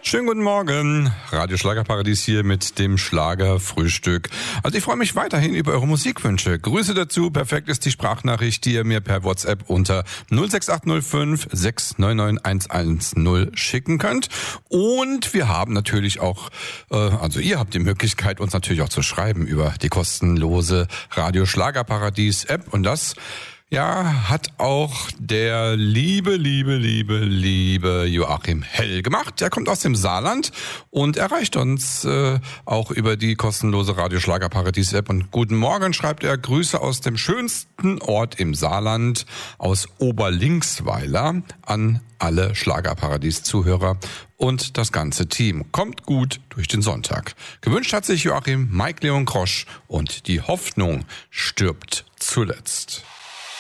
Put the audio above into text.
Schönen guten Morgen, Radio Schlagerparadies hier mit dem Schlagerfrühstück. Also ich freue mich weiterhin über eure Musikwünsche. Grüße dazu, perfekt ist die Sprachnachricht, die ihr mir per WhatsApp unter 06805 699 110 schicken könnt. Und wir haben natürlich auch, also ihr habt die Möglichkeit, uns natürlich auch zu schreiben über die kostenlose Radio Schlagerparadies App. Und das hat auch der liebe Joachim Hell gemacht. Der kommt aus dem Saarland und erreicht uns auch über die kostenlose Radio Schlagerparadies App. Und guten Morgen schreibt er, Grüße aus dem schönsten Ort im Saarland, aus Oberlinksweiler, an alle Schlagerparadies-Zuhörer und das ganze Team. Kommt gut durch den Sonntag. Gewünscht hat sich Joachim Mike Leon Krosch und die Hoffnung stirbt zuletzt.